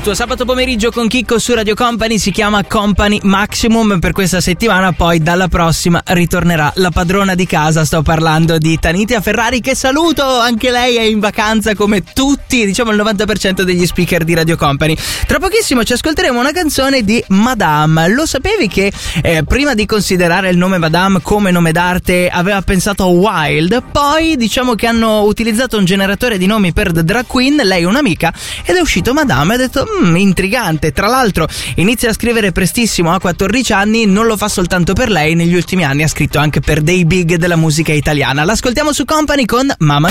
tuo sabato pomeriggio con Chicco su Radio Company si chiama Company Maximum per questa settimana, poi dalla prossima ritornerà la padrona di casa, sto parlando di Tanitia Ferrari, che saluto, anche lei è in vacanza come tutti, diciamo il 90% degli speaker di Radio Company. Tra pochissimo ci ascolteremo una canzone di Madame. Lo sapevi che prima di considerare il nome Madame come nome d'arte aveva pensato a Wild, poi diciamo che hanno utilizzato un generatore di nomi per The Drag Queen, lei è un'amica, ed è uscito Madame e ha detto intrigante. Tra l'altro inizia a scrivere prestissimo, a 14 anni, non lo fa soltanto per lei, negli ultimi anni ha scritto anche per dei big della musica italiana. L'ascoltiamo su Company con Mamma